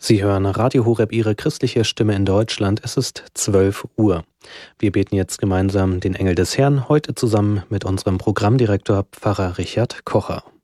Sie hören Radio Horeb, Ihre christliche Stimme in Deutschland. Es ist 12 Uhr. Wir beten jetzt gemeinsam den Engel des Herrn, heute zusammen mit unserem Programmdirektor Pfarrer Richard Kocher.